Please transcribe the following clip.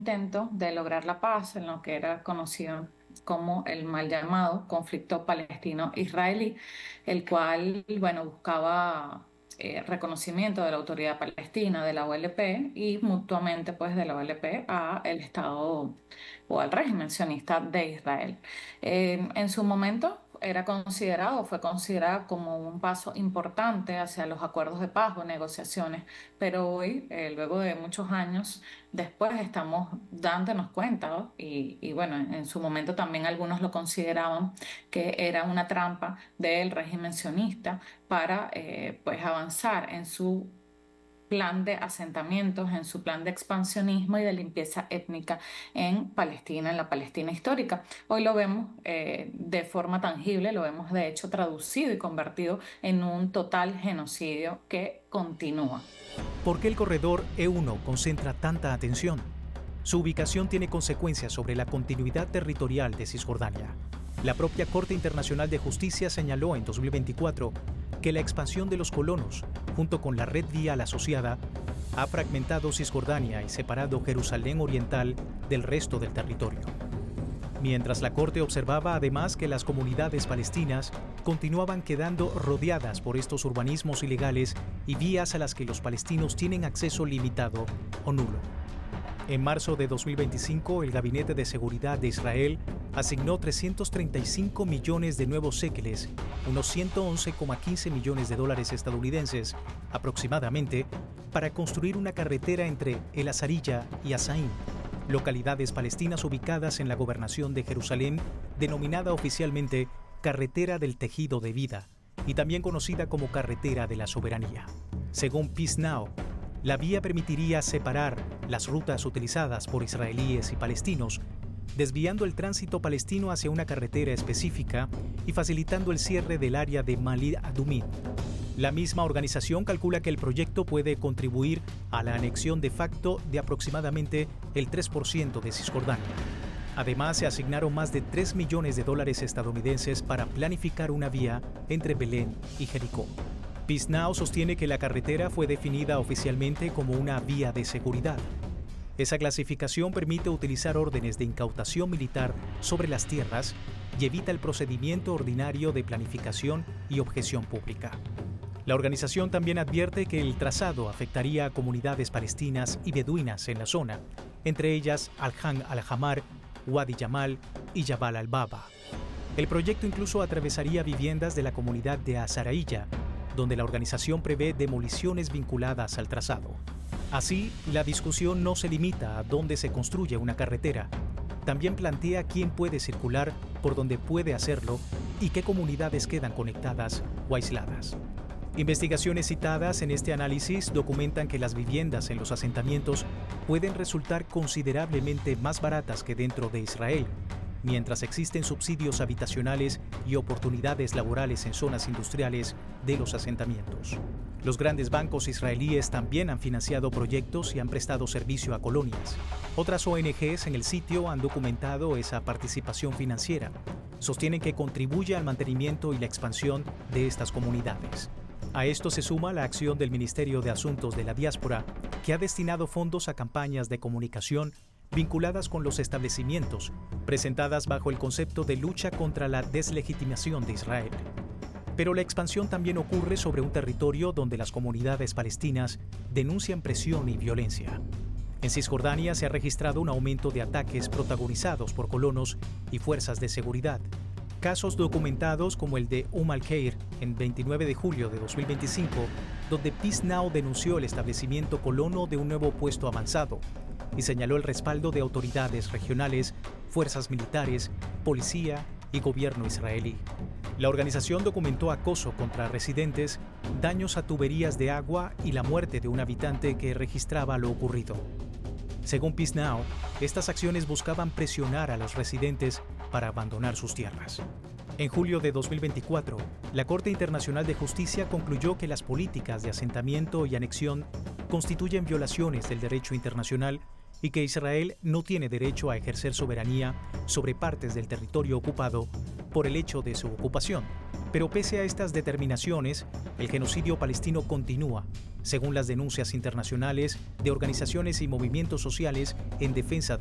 intento de lograr la paz en lo que era conocido como el mal llamado conflicto palestino-israelí, el cual, bueno, buscaba reconocimiento de la autoridad palestina, de la OLP y mutuamente, pues, de la OLP a el Estado o al régimen sionista de Israel. En su momento era considerado, fue considerado como un paso importante hacia los acuerdos de paz o negociaciones, pero hoy, luego de muchos años, después estamos dándonos cuenta, ¿no? Y bueno, en su momento también algunos lo consideraban que era una trampa del régimen sionista para pues avanzar en su plan de asentamientos, en su plan de expansionismo y de limpieza étnica en Palestina, en la Palestina histórica. Hoy lo vemos de forma tangible, lo vemos de hecho traducido y convertido en un total genocidio que continúa. ¿Por qué el corredor E1 concentra tanta atención? Su ubicación tiene consecuencias sobre la continuidad territorial de Cisjordania. La propia Corte Internacional de Justicia señaló en 2024 que la expansión de los colonos, junto con la red vial asociada, ha fragmentado Cisjordania y separado Jerusalén Oriental del resto del territorio. Mientras la Corte observaba además que las comunidades palestinas continuaban quedando rodeadas por estos urbanismos ilegales y vías a las que los palestinos tienen acceso limitado o nulo. En marzo de 2025, el Gabinete de Seguridad de Israel asignó 335 millones de nuevos séqueles, unos 111,15 millones de dólares estadounidenses, aproximadamente, para construir una carretera entre El Azarilla y Asaín, localidades palestinas ubicadas en la gobernación de Jerusalén, denominada oficialmente Carretera del Tejido de Vida, y también conocida como Carretera de la Soberanía. Según Peace Now, la vía permitiría separar las rutas utilizadas por israelíes y palestinos, desviando el tránsito palestino hacia una carretera específica y facilitando el cierre del área de Malid Adumim. La misma organización calcula que el proyecto puede contribuir a la anexión de facto de aproximadamente el 3% de Cisjordania. Además, se asignaron más de 3 millones de dólares estadounidenses para planificar una vía entre Belén y Jericó. Peace Now sostiene que la carretera fue definida oficialmente como una vía de seguridad. Esa clasificación permite utilizar órdenes de incautación militar sobre las tierras y evita el procedimiento ordinario de planificación y objeción pública. La organización también advierte que el trazado afectaría a comunidades palestinas y beduinas en la zona, entre ellas Al-Han al-Hamar, Wadi Jamal y Jabal al-Baba. El proyecto incluso atravesaría viviendas de la comunidad de Azarailla, donde la organización prevé demoliciones vinculadas al trazado. Así, la discusión no se limita a dónde se construye una carretera, también plantea quién puede circular, por dónde puede hacerlo y qué comunidades quedan conectadas o aisladas. Investigaciones citadas en este análisis documentan que las viviendas en los asentamientos pueden resultar considerablemente más baratas que dentro de Israel, mientras existen subsidios habitacionales y oportunidades laborales en zonas industriales de los asentamientos. Los grandes bancos israelíes también han financiado proyectos y han prestado servicio a colonias. Otras ONGs en el sitio han documentado esa participación financiera. Sostienen que contribuye al mantenimiento y la expansión de estas comunidades. A esto se suma la acción del Ministerio de Asuntos de la Diáspora, que ha destinado fondos a campañas de comunicación vinculadas con los establecimientos, presentadas bajo el concepto de lucha contra la deslegitimación de Israel. Pero la expansión también ocurre sobre un territorio donde las comunidades palestinas denuncian presión y violencia. En Cisjordania se ha registrado un aumento de ataques protagonizados por colonos y fuerzas de seguridad. Casos documentados como el de al-Khair en 29 de julio de 2025, donde Peace Now denunció el establecimiento colono de un nuevo puesto avanzado y señaló el respaldo de autoridades regionales, fuerzas militares, policía y gobierno israelí. La organización documentó acoso contra residentes, daños a tuberías de agua y la muerte de un habitante que registraba lo ocurrido. Según Peace Now, estas acciones buscaban presionar a los residentes para abandonar sus tierras. En julio de 2024, la Corte Internacional de Justicia concluyó que las políticas de asentamiento y anexión constituyen violaciones del derecho internacional y que Israel no tiene derecho a ejercer soberanía sobre partes del territorio ocupado por el hecho de su ocupación. Pero pese a estas determinaciones, el genocidio palestino continúa, según las denuncias internacionales de organizaciones y movimientos sociales en defensa